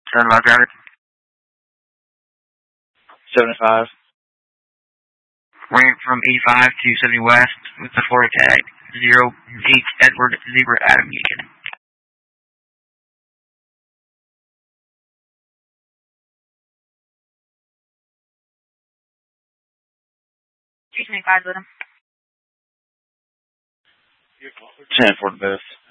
75 driver. 75. Ramp from 85 to 70 West with the Florida tag 08 Edward Zebra Adam Union. $325 with him. 10 for the best.